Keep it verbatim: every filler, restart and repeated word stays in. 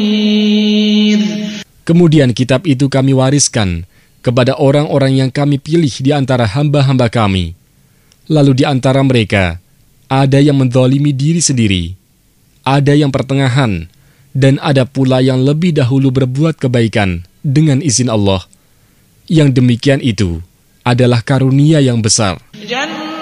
Kemudian kitab itu kami wariskan kepada orang-orang yang kami pilih di antara hamba-hamba kami. Lalu di antara mereka, ada yang menzalimi diri sendiri, ada yang pertengahan, dan ada pula yang lebih dahulu berbuat kebaikan dengan izin Allah. Yang demikian itu adalah karunia yang besar.